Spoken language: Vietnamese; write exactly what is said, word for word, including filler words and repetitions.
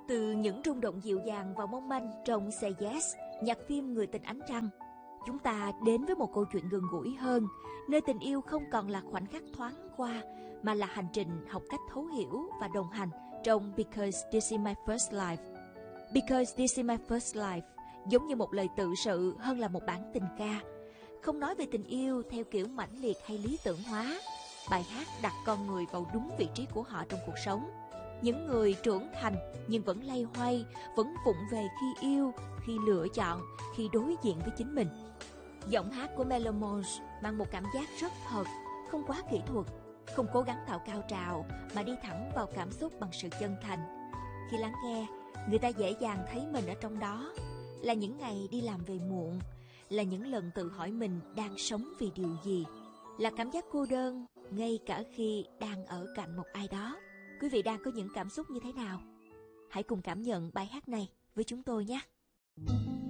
Từ những rung động dịu dàng và mong manh trong Say Yes, nhạc phim Người tình ánh trăng, chúng ta đến với một câu chuyện gần gũi hơn, nơi tình yêu không còn là khoảnh khắc thoáng qua, mà là hành trình học cách thấu hiểu và đồng hành trong Because This Is My First Life. Because This Is My First Life giống như một lời tự sự hơn là một bản tình ca. Không nói về tình yêu theo kiểu mãnh liệt hay lý tưởng hóa. Bài hát đặt con người vào đúng vị trí của họ trong cuộc sống. Những người trưởng thành nhưng vẫn loay hoay, vẫn vụng về khi yêu, khi lựa chọn, khi đối diện với chính mình. Giọng hát của Melomance mang một cảm giác rất thật, không quá kỹ thuật, không cố gắng tạo cao trào mà đi thẳng vào cảm xúc bằng sự chân thành. Khi lắng nghe, người ta dễ dàng thấy mình ở trong đó. Là những ngày đi làm về muộn, là những lần tự hỏi mình đang sống vì điều gì, là cảm giác cô đơn ngay cả khi đang ở cạnh một ai đó. Quý vị đang có những cảm xúc như thế nào? Hãy cùng cảm nhận bài hát này với chúng tôi nhé.